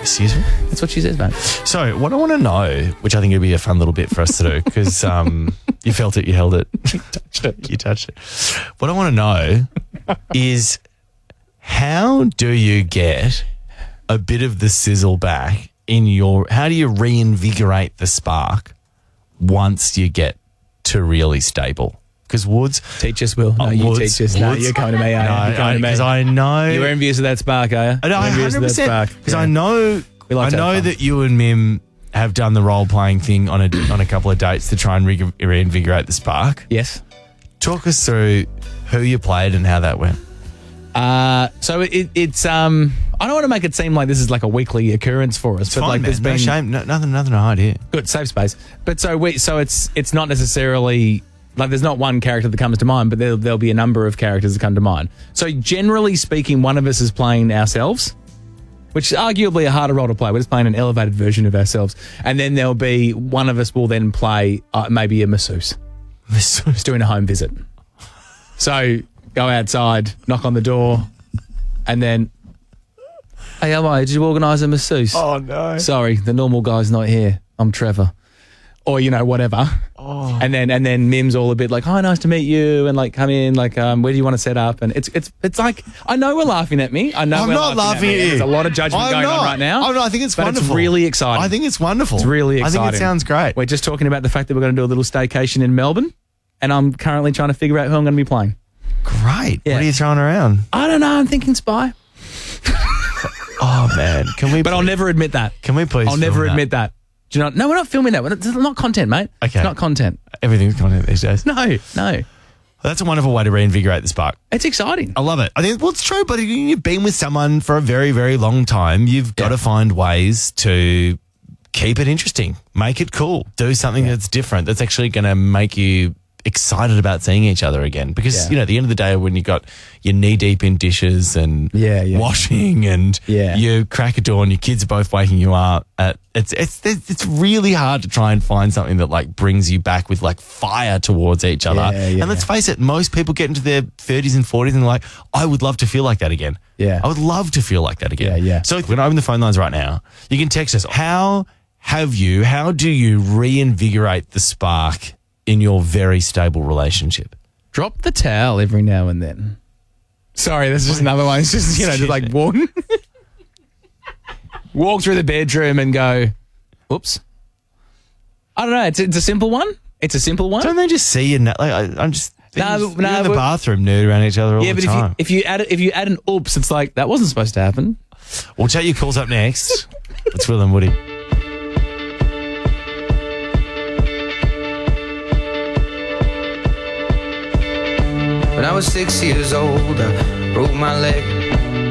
Excuse me? That's what she says, mate. So what I want to know, which I think would be a fun little bit for us to do, because you felt it, you held it. You touched it. What I want to know is how do you get a bit of the sizzle back how do you reinvigorate the spark once you get to really stable? Because Woods... Teach us, Will. No, you teach us. No, you're coming to me, are you? You're coming to me. Because I know... You were envious of that spark, are you? No, 100%. Because I know that you and Mim have done the role-playing thing on a couple of dates to try and reinvigorate the spark. Yes. Talk us through who you played and how that went. So it's I don't want to make it seem like this is like a weekly occurrence for us, it's fine, man. No shame, nothing to hide here. Good, safe space. But so it's not necessarily like there's not one character that comes to mind, but there'll be a number of characters that come to mind. So generally speaking, one of us is playing ourselves, which is arguably a harder role to play. We're just playing an elevated version of ourselves, and then there'll be one of us will then play maybe a masseuse. Masseuse doing a home visit. So go outside, knock on the door, and then, hey, how are you? Did you organise a masseuse? Oh, no. Sorry, the normal guy's not here. I'm Trevor. Or, whatever. Oh. And then Mim's all a bit like, hi, nice to meet you, and like, come in, like, where do you want to set up? And it's like, I know we're laughing at me. I know I'm we're not laughing at you. There's a lot of judgment going on right now. Oh, no, I think it's wonderful. It's really exciting. I think it's wonderful. It's really exciting. I think it sounds great. We're just talking about the fact that we're going to do a little staycation in Melbourne, and I'm currently trying to figure out who I'm going to be playing. Great. Yeah. What are you throwing around? I don't know. I'm thinking Spy. Oh, man. But I'll never admit that. Can we please I'll never admit that. Do you not? No, we're not filming that. It's not content, mate. Okay. It's not content. Everything's content these days. No. That's a wonderful way to reinvigorate the spark. It's exciting. I love it. I think, it's true, but you've been with someone for a very, very long time. You've got to find ways to keep it interesting, make it cool, do something that's different, that's actually going to make you excited about seeing each other again. Because, at the end of the day, when you got your knee deep in dishes and washing and you crack a door and your kids are both waking you up, it's really hard to try and find something that like brings you back with like fire towards each other. And let's face it, most people get into their 30s and 40s and they're like, I would love to feel like that again. Yeah. I would love to feel like that again. So we're going to open the phone lines right now. You can text us. How do you reinvigorate the spark in your very stable relationship? Drop the towel every now and then. Sorry, that's just another one. It's just, just like walk through the bedroom and go, oops. I don't know. It's a simple one. It's a simple one. Don't they just see you? I'm just in the bathroom nude around each other all the time. Yeah, but if you add an oops, it's like, that wasn't supposed to happen. We'll take your calls up next. It's Will and Woody. When I was 6 years old, I broke my leg